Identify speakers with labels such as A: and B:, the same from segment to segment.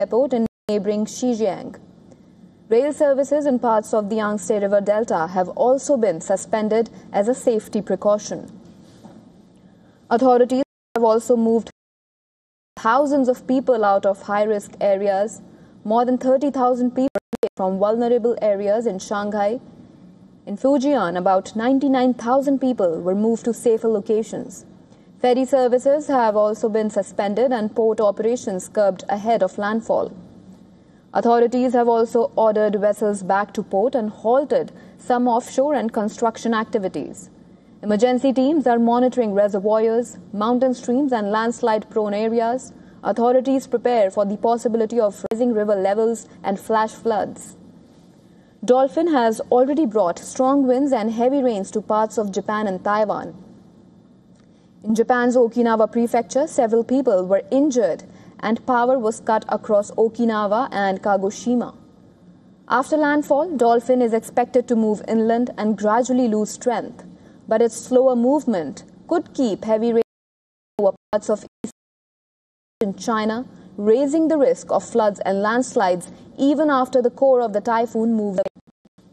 A: airport in neighboring Xinjiang. Rail services in parts of the Yangtze River Delta have also been suspended as a safety precaution. Authorities have also moved thousands of people out of high-risk areas. More than 30,000 people from vulnerable areas in Shanghai. In Fujian, about 99,000 people were moved to safer locations. Ferry services have also been suspended and port operations curbed ahead of landfall. Authorities have also ordered vessels back to port and halted some offshore and construction activities. Emergency teams are monitoring reservoirs, mountain streams and landslide-prone areas. Authorities prepare for the possibility of rising river levels and flash floods. Dolphin has already brought strong winds and heavy rains to parts of Japan and Taiwan. In Japan's Okinawa prefecture, several people were injured and power was cut across Okinawa and Kagoshima. After landfall, Dolphin is expected to move inland and gradually lose strength, but its slower movement could keep heavy rain over parts of in China, raising the risk of floods and landslides even after the core of the typhoon moves away.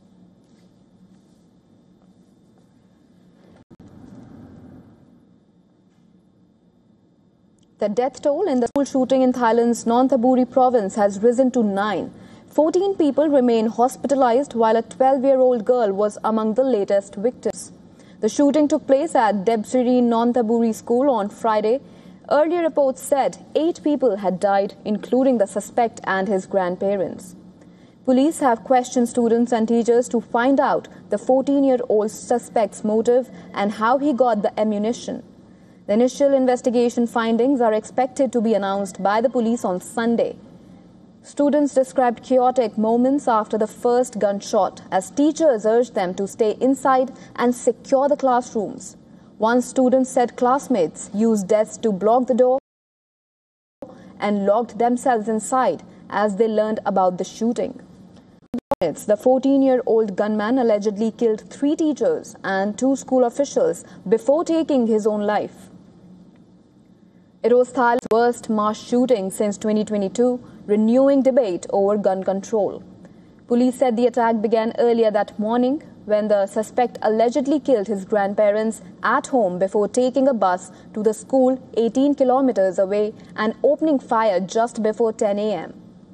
A: The death toll in the school shooting in Thailand's Nonthaburi province has risen to 9. 14 people remain hospitalized while a 12-year-old girl was among the latest victims. The shooting took place at Debsiri Nonthaburi school on Friday. Earlier reports said 8 people had died, including the suspect and his grandparents. Police have questioned students and teachers to find out the 14-year-old suspect's motive and how he got the ammunition. The initial investigation findings are expected to be announced by the police on Sunday. Students described chaotic moments after the first gunshot as teachers urged them to stay inside and secure the classrooms. One student said classmates used desks to block the door and locked themselves inside as they learned about the shooting. The 14-year-old gunman allegedly killed 3 teachers and 2 school officials before taking his own life. It was Thailand's worst mass shooting since 2022, renewing debate over gun control. Police said the attack began earlier that morning when the suspect allegedly killed his grandparents at home before taking a bus to the school 18 kilometers away and opening fire just before 10 a.m.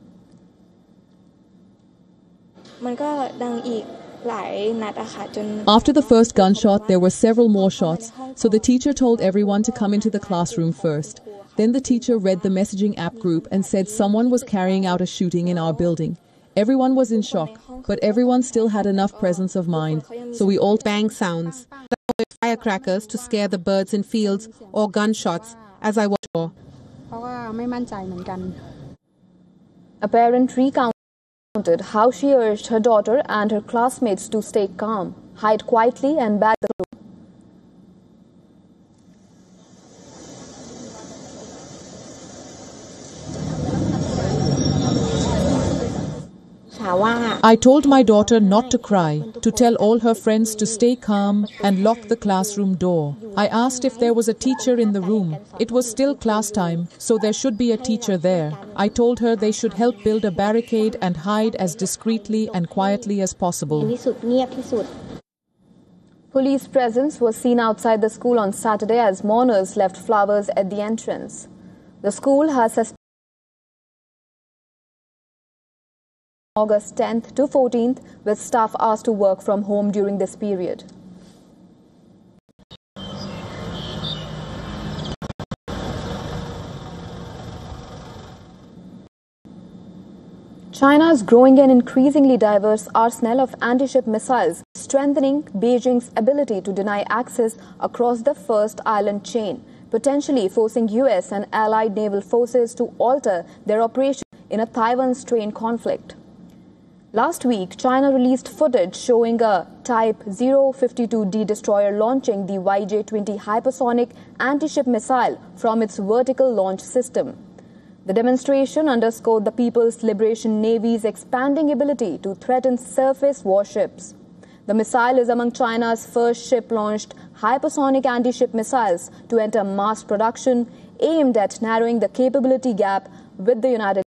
B: After the first gunshot, there were several more shots, so the teacher told everyone to come into the classroom first. Then the teacher read the messaging app group and said someone was carrying out a shooting in our building. Everyone was in shock, but everyone still had enough presence of mind, so we all
C: bang sounds, firecrackers to scare the birds in fields, or gunshots, as I watched.
A: A parent recounted how she urged her daughter and her classmates to stay calm, hide quietly and bag the room.
B: I told my daughter not to cry, to tell all her friends to stay calm and lock the classroom door. I asked if there was a teacher in the room. It was still class time, so there should be a teacher there. I told her they should help build a barricade and hide as discreetly and quietly as possible.
A: Police presence was seen outside the school on Saturday as mourners left flowers at the entrance. The school has suspended August 10th to 14th, with staff asked to work from home during this period. China's growing and increasingly diverse arsenal of anti-ship missiles, strengthening Beijing's ability to deny access across the first island chain, potentially forcing US and allied naval forces to alter their operation in a Taiwan-strained conflict. Last week, China released footage showing a Type 052D destroyer launching the YJ-20 hypersonic anti-ship missile from its vertical launch system. The demonstration underscored the People's Liberation Navy's expanding ability to threaten surface warships. The missile is among China's first ship-launched hypersonic anti-ship missiles to enter mass production, aimed at narrowing the capability gap with the United